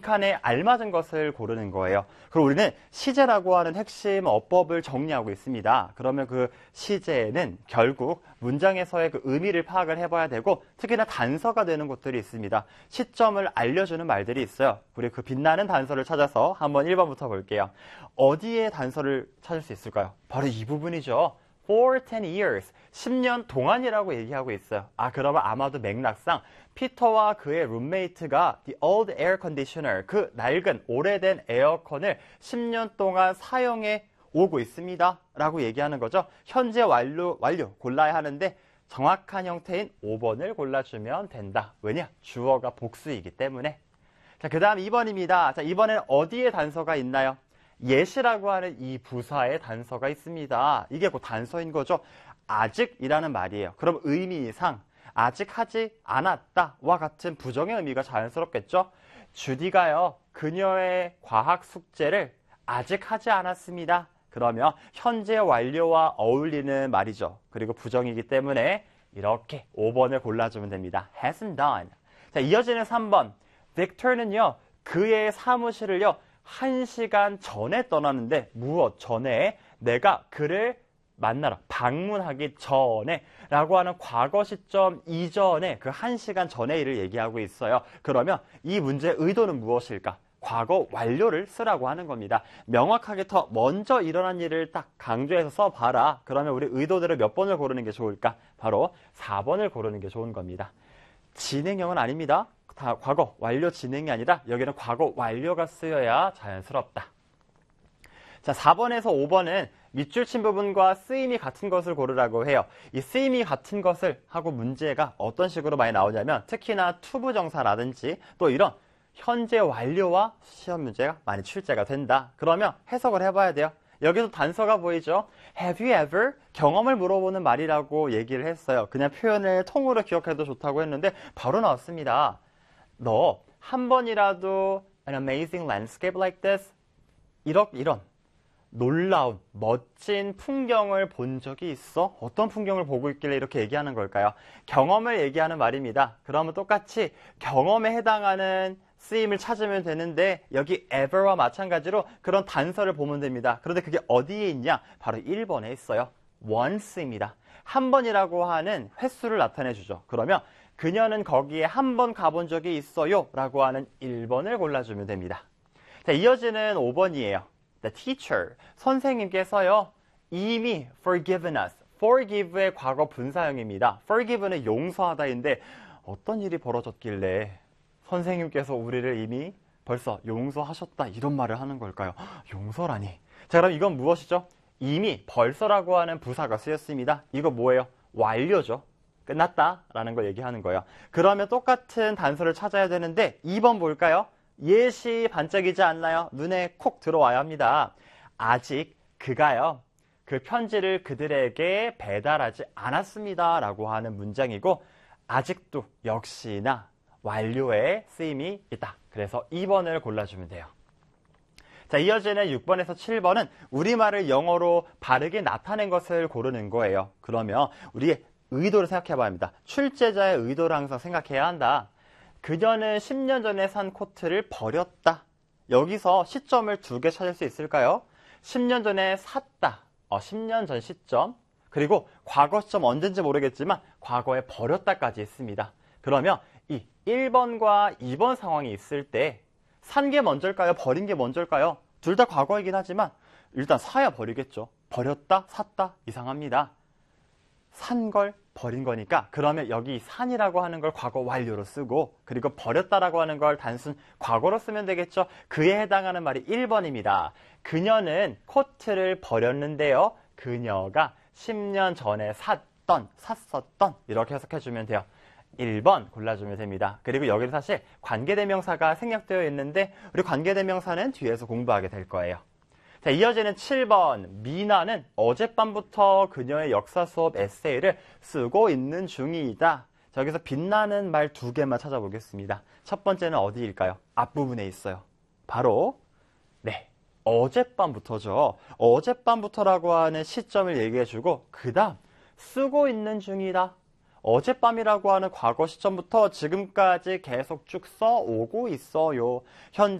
칸에 알맞은 것을 고르는 거예요. 그럼 우리는 시제라고 하는 핵심 어법을 정리하고 있습니다. 그러면 그 시제는 결국 문장에서의 그 의미를 파악을 해봐야 되고 특히나 단서가 되는 것들이 있습니다. 시점을 알려주는 말들이 있어요. 우리 그 빛나는 단서를 찾아서 한번 1번부터 볼게요. 어디에 단서를 찾을 수 있을까요? 바로 이 부분이죠. For 10 years, 10년 동안이라고 얘기하고 있어요. 그러면 아마도 맥락상 피터와 그의 룸메이트가 the old air conditioner, 그 낡은 오래된 에어컨을 10년 동안 사용해 오고 있습니다. 라고 얘기하는 거죠. 현재 완료 골라야 하는데 정확한 형태인 5번을 골라주면 된다. 왜냐? 주어가 복수이기 때문에. 자, 그 다음 2번입니다. 자, 이번에는 어디에 단서가 있나요? yet이라고 하는 이 부사에 단서가 있습니다. 이게 곧 단서인 거죠. 아직이라는 말이에요. 그럼 의미상 아직 하지 않았다와 같은 부정의 의미가 자연스럽겠죠. 주디가요, 그녀의 과학 숙제를 아직 하지 않았습니다. 그러면 현재 완료와 어울리는 말이죠. 그리고 부정이기 때문에 이렇게 5번을 골라주면 됩니다. hasn't done. 자, 이어지는 3번. 빅터는요, 그의 사무실을요, 1시간 전에 떠나는데 무엇 전에? 내가 그를 만나러 방문하기 전에 라고 하는 과거 시점 이전에 그 1시간 전의 일을 얘기하고 있어요. 그러면 이 문제의 의도는 무엇일까? 과거 완료를 쓰라고 하는 겁니다. 명확하게 더 먼저 일어난 일을 딱 강조해서 써봐라. 그러면 우리 의도대로 몇 번을 고르는 게 좋을까? 바로 4번을 고르는 게 좋은 겁니다. 진행형은 아닙니다. 다 과거 완료 진행이 아니라 여기는 과거 완료가 쓰여야 자연스럽다. 자, 4번에서 5번은 밑줄 친 부분과 쓰임이 같은 것을 고르라고 해요. 이 쓰임이 같은 것을 하고 문제가 어떤 식으로 많이 나오냐면 특히나 투부정사라든지 또 이런 현재 완료와 시험 문제가 많이 출제가 된다. 그러면 해석을 해봐야 돼요. 여기서 단서가 보이죠? Have you ever? 경험을 물어보는 말이라고 얘기를 했어요. 그냥 표현을 통으로 기억해도 좋다고 했는데 바로 나왔습니다. 너 한 번이라도 an amazing landscape like this? 이런 놀라운 멋진 풍경을 본 적이 있어? 어떤 풍경을 보고 있길래 이렇게 얘기하는 걸까요? 경험을 얘기하는 말입니다. 그러면 똑같이 경험에 해당하는 쓰임을 찾으면 되는데 여기 ever와 마찬가지로 그런 단서를 보면 됩니다. 그런데 그게 어디에 있냐? 바로 1번에 있어요. once입니다. 한 번이라고 하는 횟수를 나타내 주죠. 그러면 그녀는 거기에 한 번 가본 적이 있어요 라고 하는 1번을 골라주면 됩니다. 자, 이어지는 5번이에요. The teacher, 선생님께서요 이미 forgiven us, forgive의 과거 분사형입니다. forgive는 용서하다인데 어떤 일이 벌어졌길래 선생님께서 우리를 이미 벌써 용서하셨다 이런 말을 하는 걸까요? 용서라니. 자, 그럼 이건 무엇이죠? 이미 벌써라고 하는 부사가 쓰였습니다. 이거 뭐예요? 완료죠. 끝났다 라는 걸 얘기하는 거예요. 그러면 똑같은 단서를 찾아야 되는데 2번 볼까요? 예시 반짝이지 않나요? 눈에 콕 들어와야 합니다. 아직 그가요, 그 편지를 그들에게 배달하지 않았습니다 라고 하는 문장이고 아직도 역시나 완료의 쓰임이 있다. 그래서 2번을 골라주면 돼요. 자, 이어지는 6번에서 7번은 우리말을 영어로 바르게 나타낸 것을 고르는 거예요. 그러면 우리의 의도를 생각해봐야 합니다. 출제자의 의도를 항상 생각해야 한다. 그녀는 10년 전에 산 코트를 버렸다. 여기서 시점을 2개 찾을 수 있을까요? 10년 전에 샀다. 10년 전 시점. 그리고 과거 시점 언젠지 모르겠지만 과거에 버렸다까지 있습니다. 그러면 이 1번과 2번 상황이 있을 때 산 게 먼저일까요? 버린 게 먼저일까요? 둘 다 과거이긴 하지만 일단 사야 버리겠죠. 버렸다, 샀다 이상합니다. 산 걸 버린 거니까 그러면 여기 산이라고 하는 걸 과거 완료로 쓰고 그리고 버렸다라고 하는 걸 단순 과거로 쓰면 되겠죠. 그에 해당하는 말이 1번입니다. 그녀는 코트를 버렸는데요. 그녀가 10년 전에 샀었던 이렇게 해석해주면 돼요. 1번 골라주면 됩니다. 그리고 여기는 사실 관계대명사가 생략되어 있는데 우리 관계대명사는 뒤에서 공부하게 될 거예요. 자, 이어지는 7번. 미나는 어젯밤부터 그녀의 역사 수업 에세이를 쓰고 있는 중이다. 자, 여기서 빛나는 말 2개만 찾아보겠습니다. 첫 번째는 어디일까요? 앞부분에 있어요. 바로 어젯밤부터죠. 어젯밤부터라고 하는 시점을 얘기해주고 그 다음 쓰고 있는 중이다. 어젯밤이라고 하는 과거 시점부터 지금까지 계속 쭉 써오고 있어요. 현재